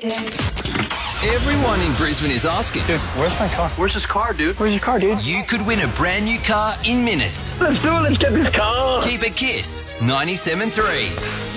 Everyone in Brisbane is asking. Dude, where's my car? Where's his car, dude? Where's your car, dude? You could win a brand new car in minutes. Let's do it. Let's get this car. Keep it Kiss 97.3.